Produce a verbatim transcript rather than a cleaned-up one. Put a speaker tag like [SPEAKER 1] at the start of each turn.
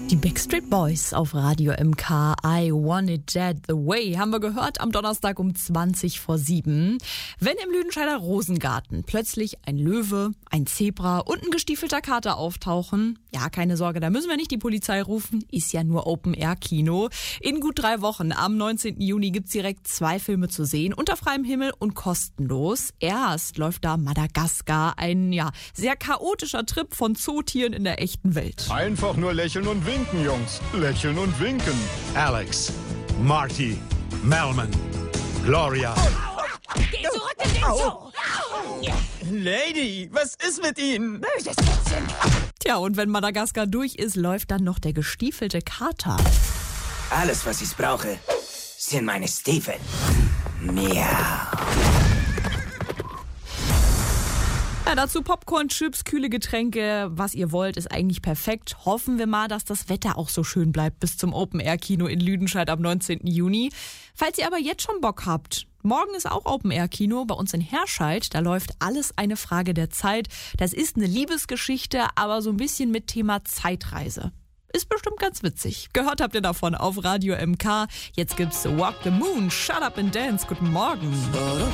[SPEAKER 1] Die Backstreet Boys auf Radio M K, I Want It That The Way, haben wir gehört am Donnerstag um zwanzig vor sieben. Wenn im Lüdenscheider Rosengarten plötzlich ein Löwe, ein Zebra und ein gestiefelter Kater auftauchen, ja, keine Sorge, da müssen wir nicht die Polizei rufen, ist ja nur Open-Air-Kino. In gut drei Wochen, am neunzehnten Juni, gibt's direkt zwei Filme zu sehen, unter freiem Himmel und kostenlos. Erst läuft da Madagaskar, ein, ja, sehr chaotischer Trip von Zootieren in der echten Welt.
[SPEAKER 2] Einfach nur lächeln und winken, Jungs. Lächeln und winken.
[SPEAKER 3] Alex, Marty, Melman, Gloria.
[SPEAKER 4] Geh zurück in den Zoo!
[SPEAKER 5] Lady, was ist mit Ihnen?
[SPEAKER 4] Böses Kätzchen!
[SPEAKER 1] Tja, und wenn Madagaskar durch ist, läuft dann noch der gestiefelte Kater.
[SPEAKER 5] Alles, was ich brauche, sind meine Stiefel. Miau.
[SPEAKER 1] Ja, dazu Popcorn, Chips, kühle Getränke, was ihr wollt, ist eigentlich perfekt. Hoffen wir mal, dass das Wetter auch so schön bleibt bis zum Open-Air-Kino in Lüdenscheid am neunzehnten Juni. Falls ihr aber jetzt schon Bock habt, morgen ist auch Open-Air-Kino bei uns in Herscheid. Da läuft Alles eine Frage der Zeit. Das ist eine Liebesgeschichte, aber so ein bisschen mit Thema Zeitreise. Ist bestimmt ganz witzig. Gehört habt ihr davon auf Radio M K. Jetzt gibt's Walk the Moon, Shut Up and Dance. Guten Morgen.